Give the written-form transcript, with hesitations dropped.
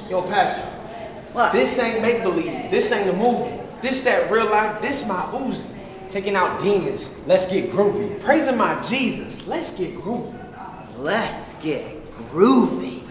Yo, Pastor, What? this ain't make-believe. This ain't a movie. This that real life. This my Uzi. Taking out demons. Let's get groovy. Praising my Jesus. Let's get groovy. Let's get groovy.